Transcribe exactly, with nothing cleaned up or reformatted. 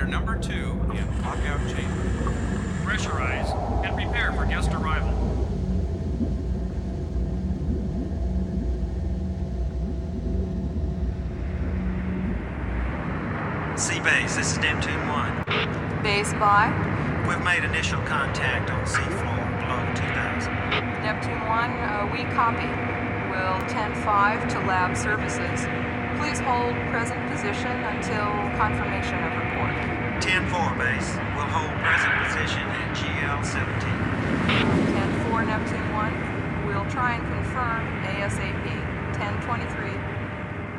Elevator number two in lockout chamber. Pressurize and prepare for guest arrival. C-Base, this is Neptune one. Base by We've made initial contact on seafloor below two thousand. Neptune one, uh, we copy. We'll ten five to lab services. Please hold present position until confirmation of report. ten four, Base. We'll hold present position at G L seventeen. ten four, Neptune one, we'll try and confirm ASAP. ten twenty-three.